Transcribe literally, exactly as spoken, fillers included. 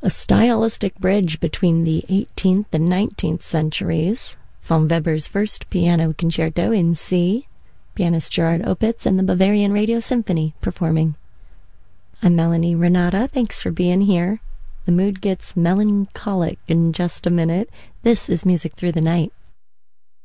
A stylistic bridge between the eighteenth and nineteenth centuries. Von Weber's first piano concerto in C. Pianist Gerard Opitz and the Bavarian Radio Symphony performing. I'm Melanie Renata. Thanks for being here. The mood gets melancholic in just a minute. This is Music Through the Night.